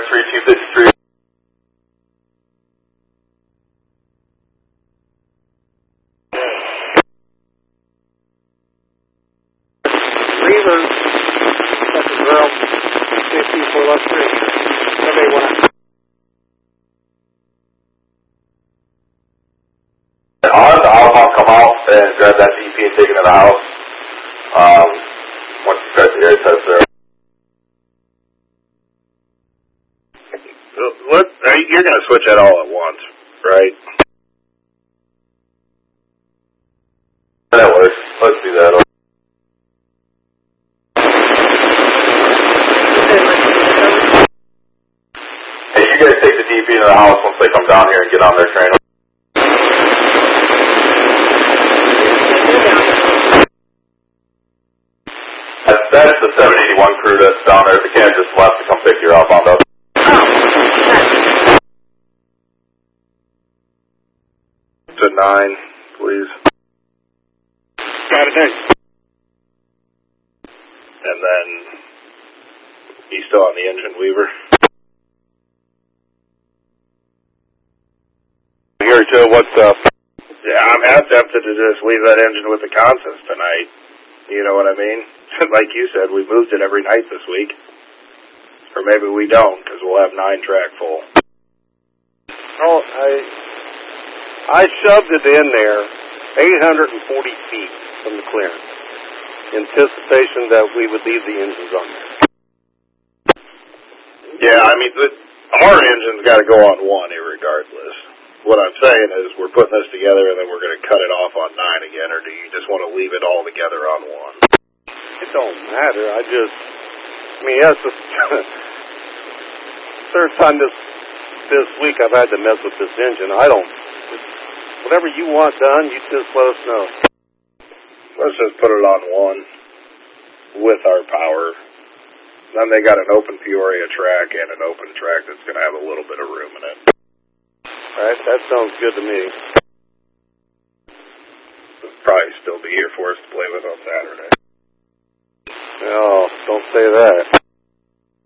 3253. Lever, second girl, 54 left 3. Somebody want to... I'll come out and grab that DP and take it to the house. Once you start the air test there. You're going to switch that all at once, right? That works. Let's do that. Hey, you guys take the DP to the house once they come down here and get on their train. That's the 781 crew that's down there. The cab just left to come pick you up on the... To 9, please. Got it, thanks. And then, he's still on the engine, Weaver. Gary Joe, what's up? Yeah, I'm half tempted to just leave that engine with the Constance tonight. You know what I mean? Like you said, we moved it every night this week. Or maybe we don't, because we'll have 9 track full. Oh, I shoved it in there 840 feet from the clearance, anticipation that we would leave the engines on there. Yeah, I mean, our engine's got to go on 1 irregardless. What I'm saying is we're putting this together and then we're going to cut it off on 9 again, or do you just want to leave it all together on 1? It don't matter. I mean, yes, the third time this week I've had to mess with this engine. Whatever you want done, you just let us know. Let's just put it on 1 with our power. Then they got an open Peoria track and an open track that's going to have a little bit of room in it. All right, that sounds good to me. There'll probably still be here for us to play with on Saturday. No, don't say that.